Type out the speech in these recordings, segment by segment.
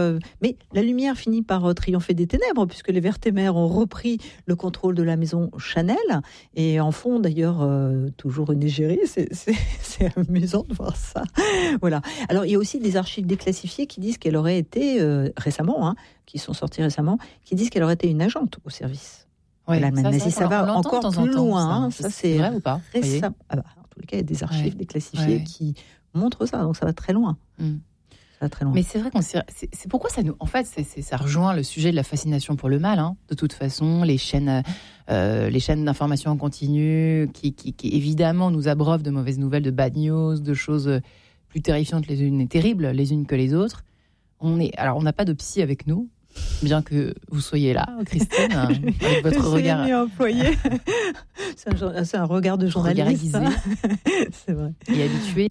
mais la lumière finit par triompher des ténèbres, puisque les Vertémères ont repris le contrôle de la maison Chanel, et en font d'ailleurs toujours une égérie. C'est amusant de voir ça. Voilà. Alors, il y a aussi des archives déclassifiées qui disent qu'elle aurait été, récemment, qui sont sorties récemment, qui disent qu'elle aurait été une agente au service. Oui, ça va encore plus loin. Ça, c'est vrai ou pas? récemment. En tous les cas, il y a des archives déclassifiées qui montrent ça, donc ça va très loin. Ça va très loin. Mais c'est vrai c'est pourquoi ça nous, en fait, ça rejoint le sujet de la fascination pour le mal. De toute façon, les chaînes d'information en continu, qui évidemment nous abreuvent de mauvaises nouvelles, de bad news, de choses plus terrifiantes les unes et terribles les unes que les autres. On n'a pas de psy avec nous. Bien que vous soyez là, Christine, avec votre regard. C'est mieux employé. C'est un regard de journaliste. C'est vrai. Et habitué.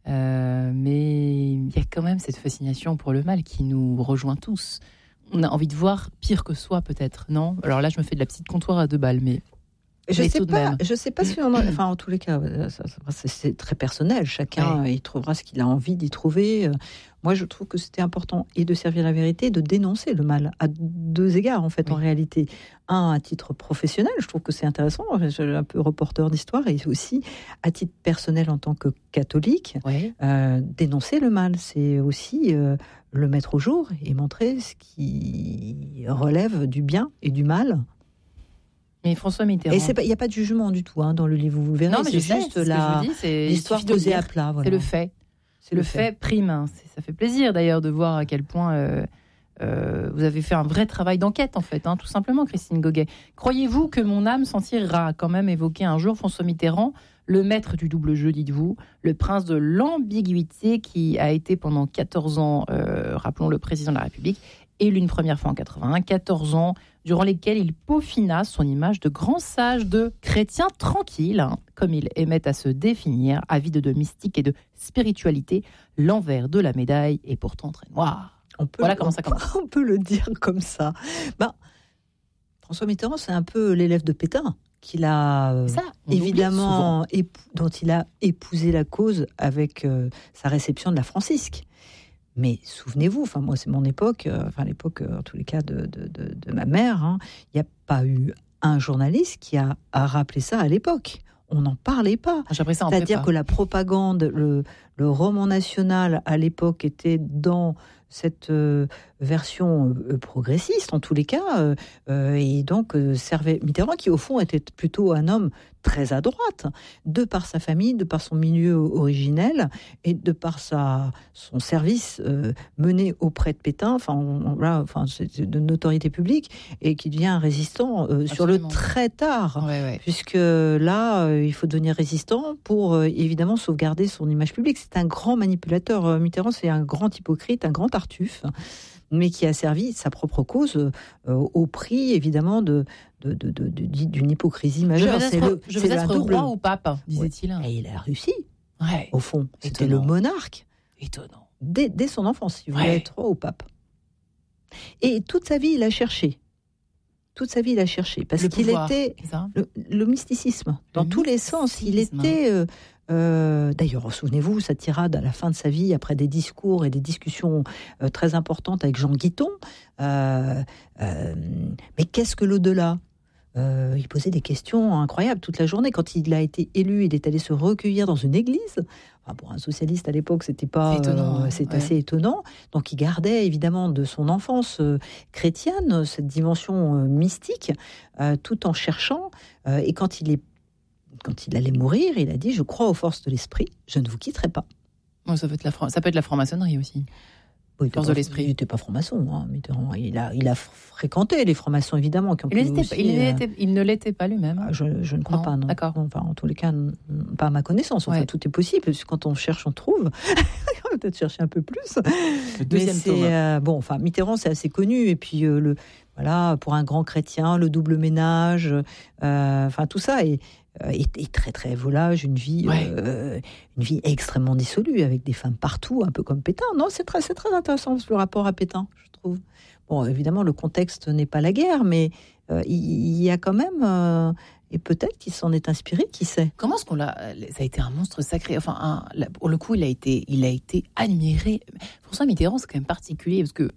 Mais il y a quand même cette fascination pour le mal qui nous rejoint tous. On a envie de voir pire que soi, peut-être, non? Alors là, je me fais de la petite comptoir à 2 balles, mais. Je sais pas si on enfin, en tous les cas, c'est très personnel. Chacun, il trouvera ce qu'il a envie d'y trouver. Moi, je trouve que c'était important et de servir la vérité, de dénoncer le mal à 2 égards, en fait, en réalité. Un, à titre professionnel, je trouve que c'est intéressant. Je suis un peu reporter d'histoire, et aussi à titre personnel en tant que catholique, dénoncer le mal, c'est aussi le mettre au jour et montrer ce qui relève du bien et du mal. Mais François Mitterrand. Et il n'y a pas de jugement du tout dans le livre, vous verrez. Non, mais c'est juste l'histoire posée à plat. Voilà. C'est le fait. C'est le fait prime. Ça fait plaisir d'ailleurs de voir à quel point vous avez fait un vrai travail d'enquête, en fait, tout simplement, Christine Goguet. Croyez-vous que mon âme s'en tirera, quand même évoqué un jour François Mitterrand, le maître du double jeu, dites-vous, le prince de l'ambiguïté qui a été pendant 14 ans, rappelons le président de la République, élu une première fois en 81, 14 ans, durant lesquels il peaufina son image de grand sage, de chrétien tranquille, comme il aimait à se définir, avide de mystique et de spiritualité. L'envers de la médaille est pourtant très noir. Voilà comment ça commence. On peut le dire comme ça. François Mitterrand, c'est un peu l'élève de Pétain, qu'il a évidemment, dont il a épousé la cause avec sa réception de la francisque. Mais souvenez-vous, moi c'est mon époque, l'époque en tous les cas de ma mère, il n'y a pas eu un journaliste qui a rappelé ça à l'époque. On n'en parlait pas. C'est-à-dire que la propagande, le roman national à l'époque était dans cette version progressiste en tous les cas, et donc servait Mitterrand, qui au fond était plutôt un homme très à droite, de par sa famille, de par son milieu originel et de par son service mené auprès de Pétain, c'est de notoriété publique, et qui devient un résistant sur le très tard, puisque là, il faut devenir résistant pour évidemment sauvegarder son image publique. C'est un grand manipulateur. Mitterrand, c'est un grand hypocrite, un grand tartuffe, mais qui a servi sa propre cause au prix, évidemment, d'une hypocrisie majeure. Je veux être roi ou pape, disait-il. Et il a réussi, au fond. C'était le monarque. Étonnant. Dès son enfance, il voulait être roi ou pape. Et toute sa vie, il a cherché. Parce qu'il était le mysticisme, dans tous les sens. Il était... d'ailleurs, souvenez-vous, sa tirade à la fin de sa vie, après des discours et des discussions très importantes avec Jean Guiton. Mais qu'est-ce que l'au-delà ? Il posait des questions incroyables toute la journée. Quand il a été élu, il est allé se recueillir dans une église. Pour un socialiste à l'époque, c'était pas, c'est assez étonnant. Donc, il gardait évidemment de son enfance chrétienne cette dimension mystique, tout en cherchant. Et quand il allait mourir, il a dit « Je crois aux forces de l'esprit, je ne vous quitterai pas ». Ça peut être la franc-maçonnerie aussi. Oui, force de l'esprit. Il n'était pas franc-maçon, Mitterrand. Il a fréquenté les francs-maçons, évidemment. Il ne l'était pas lui-même. Je ne crois pas, non. D'accord. En tous les cas, pas à ma connaissance. Tout est possible. Quand on cherche, on trouve. On va peut-être chercher un peu plus. Le deuxième tome. Mitterrand, c'est assez connu. Et puis, pour un grand chrétien, le double ménage, tout ça est très très volage, une vie extrêmement dissolue, avec des femmes partout, un peu comme Pétain. Non, c'est très intéressant le rapport à Pétain, je trouve. Bon, évidemment, le contexte n'est pas la guerre, mais il y a quand même, et peut-être qu'il s'en est inspiré, qui sait. Comment est-ce ça a été un monstre sacré. Pour le coup, il a été admiré. François Mitterrand, c'est quand même particulier, parce que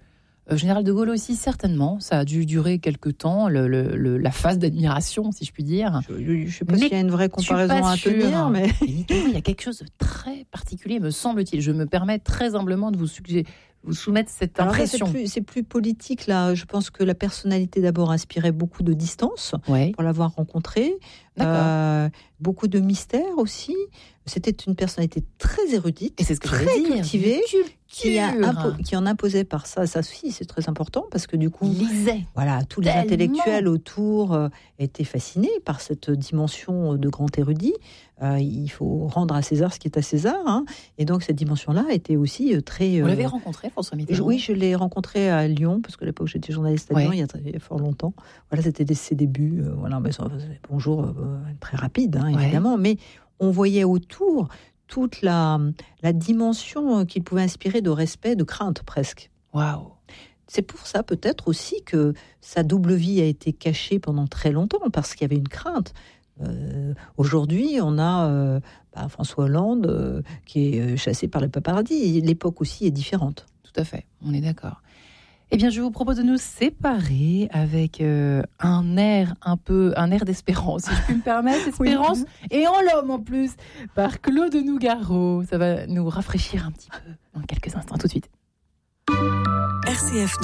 Général de Gaulle aussi, certainement. Ça a dû durer quelque temps, la phase d'admiration, si je puis dire. Je ne sais pas s'il y a une vraie comparaison à tenir, mais... Il y a quelque chose de très particulier, me semble-t-il. Je me permets très humblement de vous soumettre cette impression. C'est plus politique, là. Je pense que la personnalité, d'abord, inspirait beaucoup de distance pour l'avoir rencontré. Beaucoup de mystère aussi. C'était une personnalité très érudite, et c'est ce que très cultivée, qui en imposait par ça à sa fille. C'est très important parce que du coup, tous les intellectuels autour étaient fascinés par cette dimension de grand érudit. Il faut rendre à César ce qui est à César, hein. Et donc cette dimension-là était aussi très... Vous l'avez rencontré, François Mitterrand ? Oui, je l'ai rencontré à Lyon, parce que à l'époque j'étais journaliste à Lyon, il y a fort longtemps. Voilà, c'était ses débuts. Mais bonjour, très rapide, hein, évidemment, mais on voyait autour toute la dimension qu'il pouvait inspirer de respect, de crainte presque. Waouh! C'est pour ça peut-être aussi que sa double vie a été cachée pendant très longtemps, parce qu'il y avait une crainte. Aujourd'hui, on a François Hollande qui est chassé par les paparazzi. L'époque aussi est différente. Tout à fait, on est d'accord. Eh bien, je vous propose de nous séparer avec un air d'espérance, si je puis me permettre, espérance, et en l'homme en plus, par Claude Nougaro. Ça va nous rafraîchir un petit peu dans quelques instants, tout de suite. RCF